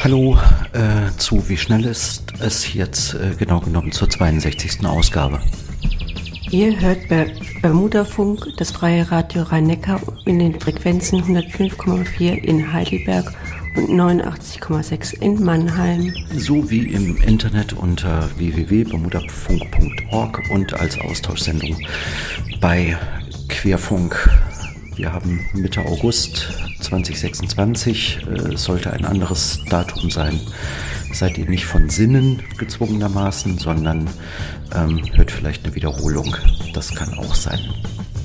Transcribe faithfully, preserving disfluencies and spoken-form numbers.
Hallo äh, zu Wie schnell ist es jetzt äh, genau genommen zur zweiundsechzigsten Ausgabe. Ihr hört Ber- Bermudafunk, das freie Radio Rhein-Neckar in den Frequenzen hundertfünf Komma vier in Heidelberg und neunundachtzig Komma sechs in Mannheim. Sowie im Internet unter w w w punkt bermudafunk punkt org und als Austauschsendung bei Querfunk. Wir haben Mitte August zweitausendsechsundzwanzig, äh, sollte ein anderes Datum sein. Seid ihr nicht von Sinnen gezwungenermaßen, sondern ähm, hört vielleicht eine Wiederholung. Das kann auch sein.